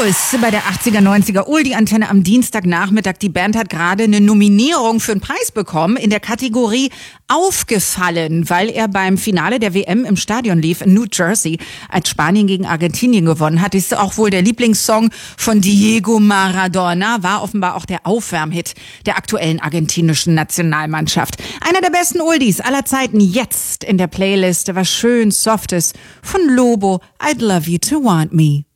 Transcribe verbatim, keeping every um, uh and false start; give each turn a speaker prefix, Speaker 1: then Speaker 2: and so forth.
Speaker 1: los bei der achtziger, neunziger Oldie-Antenne am Dienstagnachmittag. Die Band hat gerade eine Nominierung für einen Preis bekommen in der Kategorie Aufgefallen, weil er beim Finale der W M im Stadion lief in New Jersey, als Spanien gegen Argentinien gewonnen hat. Ist auch wohl der Lieblingssong von Diego Maradona, war offenbar auch der Aufwärmhit der aktuellen argentinischen Nationalmannschaft. Einer der besten Oldies aller Zeiten jetzt in der Playlist, was schön Softes von Lobo, I'd Love You to Want Me.